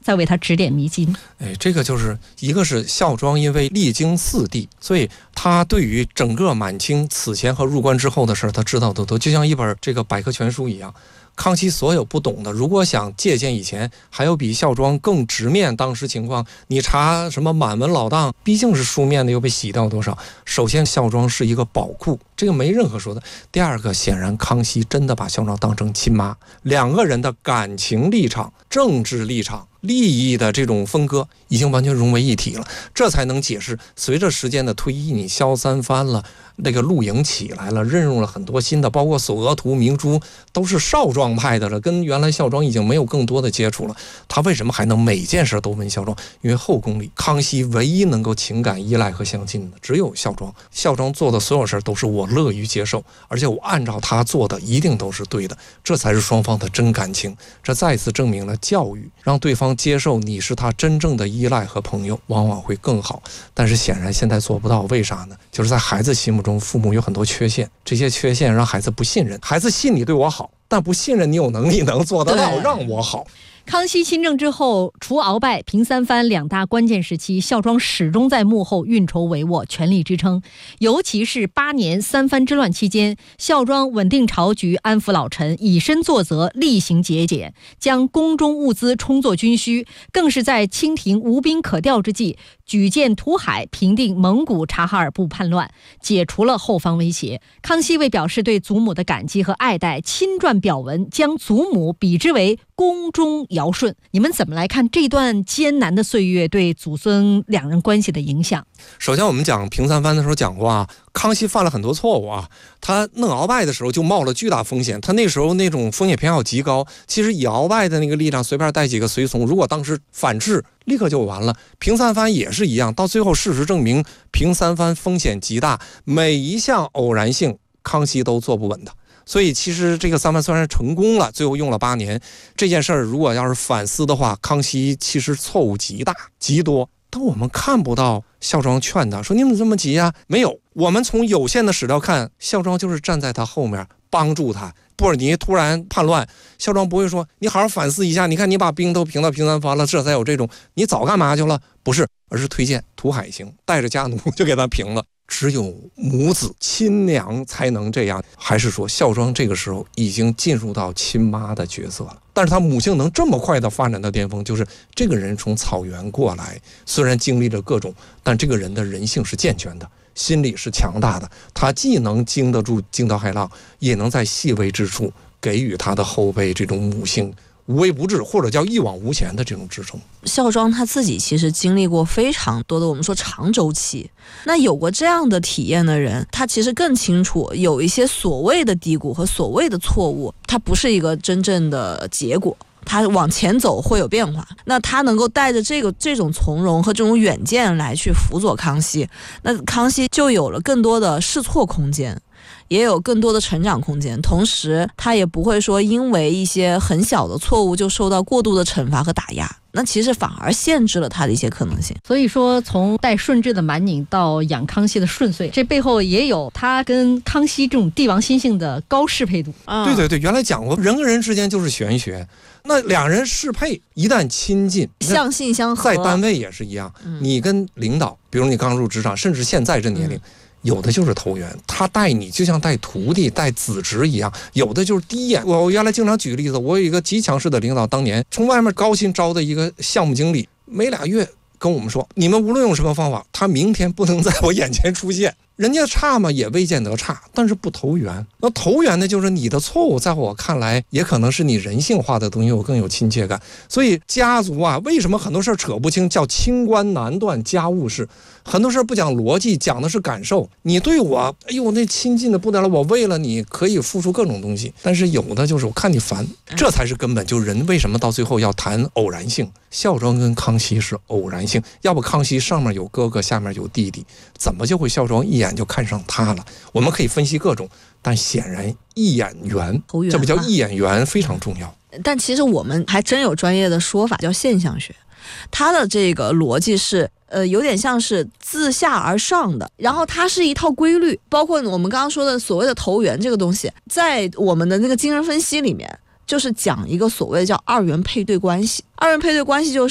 再为他指点迷津。 这个就是一个是孝庄因为历经4帝，所以他对于整个满清此前和入关之后的事他知道的多，就像一本这个百科全书一样。康熙所有不懂的，如果想借鉴以前，还有比孝庄更直面当时情况。你查什么满文老档，毕竟是书面的，又被洗掉多少。首先孝庄是一个宝库，这个没任何说的。第二个，显然康熙真的把孝庄当成亲妈，两个人的感情立场、政治立场、利益的这种分割已经完全融为一体了，这才能解释随着时间的推移，你萧三藩了，那个陆营起来了，任用了很多新的，包括索额图、明珠都是少庄派的了，跟原来孝庄已经没有更多的接触了。他为什么还能每件事都问孝庄？因为后宫里康熙唯一能够情感依赖和相信的只有孝庄。孝庄做的所有事都是我乐于接受，而且我按照他做的一定都是对的，这才是双方的真感情。这再次证明了教育让对方接受你是他真正的依赖和朋友，往往会更好。但是显然现在做不到，为啥呢？就是在孩子心目中，父母有很多缺陷，这些缺陷让孩子不信任，孩子信你对我好，但不信任你有能力能做得到让我好。 康熙亲政之后，除鳌拜、平三藩2大关键时期，孝庄始终在幕后运筹帷幄，全力支撑。尤其是8年三藩之乱期间，孝庄稳定朝局，安抚老臣，以身作则，厉行节俭，将宫中物资充作军需，更是在清廷无兵可调之际，举荐图海，平定蒙古察哈尔部叛乱，解除了后方威胁。康熙为表示对祖母的感激和爱戴，亲撰表文，将祖母比之为宫中尧舜。你们怎么来看这段艰难的岁月对祖孙两人关系的影响？ 首先我们讲平三藩的时候讲过啊，康熙犯了很多错误啊，他弄鳌拜的时候就冒了巨大风险，他那时候那种风险偏好极高。其实以鳌拜的那个力量，随便带几个随从，如果当时反制，立刻就完了。平三藩也是一样，到最后事实证明平三藩风险极大，每一项偶然性康熙都做不稳的。所以其实这个三藩虽然成功了，最后用了8年，这件事儿如果要是反思的话，康熙其实错误极大极多。但我们看不到孝庄劝他说你怎么这么急啊？没有，我们从有限的史料看，孝庄就是站在他后面帮助他。布尔尼突然叛乱，孝庄不会说你好好反思一下，你看你把兵都平到平三藩了，这才有这种你早干嘛去了？不是，而是推荐图海行，带着家奴就给他平了。只有母子亲娘才能这样，还是说孝庄这个时候已经进入到亲妈的角色了？但是他母性能这么快的发展到巅峰，就是这个人从草原过来，虽然经历了各种，但这个人的人性是健全的，心理是强大的，他既能经得住惊涛骇浪，也能在细微之处给予他的后辈这种母性无微不至，或者叫一往无前的这种支撑。 孝庄他自己其实经历过非常多的我们说长周期，那有过这样的体验的人，他其实更清楚有一些所谓的低谷和所谓的错误，它不是一个真正的结果，他往前走会有变化。那他能够带着这种从容和这种远见来去辅佐康熙，那康熙就有了更多的试错空间，也有更多的成长空间，同时他也不会说因为一些很小的错误就受到过度的惩罚和打压，那其实反而限制了他的一些可能性。 所以说从带顺治的蛮拧到养康熙的顺遂，这背后也有他跟康熙这种帝王心性的高适配度。 对对对，原来讲过人跟人之间就是玄学，那两人适配一旦亲近， 相性相合。 在单位也是一样，你跟领导，比如你刚入职场，甚至现在这年龄，有的就是投缘，他带你就像带徒弟带子侄一样，有的就是第一眼。我原来经常举个例子，我有一个极强势的领导，当年从外面高薪招的一个项目经理，没2月跟我们说，你们无论用什么方法，他明天不能在我眼前出现。人家差嘛也未见得差，但是不投缘。那投缘的就是你的错误，在我看来也可能是你人性化的东西，我更有亲切感。所以家族啊，为什么很多事扯不清，叫清官难断家务事。很多事不讲逻辑，讲的是感受。你对我，哎呦，那亲近的不得了，我为了你可以付出各种东西，但是有的就是我看你烦，这才是根本。就人为什么到最后要谈偶然性？孝庄跟康熙是偶然性，要不康熙上面有哥哥，下面有弟弟，怎么就会孝庄一眼就看上他了？我们可以分析各种，但显然一眼缘，这不叫一眼缘非常重要。 但其实我们还真有专业的说法叫现象学，它的这个逻辑是有点像是自下而上的，然后它是一套规律，包括我们刚刚说的所谓的投缘这个东西，在我们的那个精神分析里面就是讲一个所谓的叫二元配对关系。二元配对关系就